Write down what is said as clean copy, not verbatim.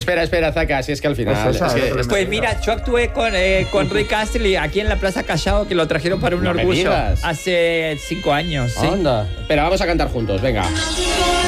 Espera, Zaka, si es que al final... Pues mira, yo actué con Rick Astley aquí en la Plaza Callao, que lo trajeron para un orgullo hace 5 años. ¿Sí? Anda. Pero vamos a cantar juntos, venga.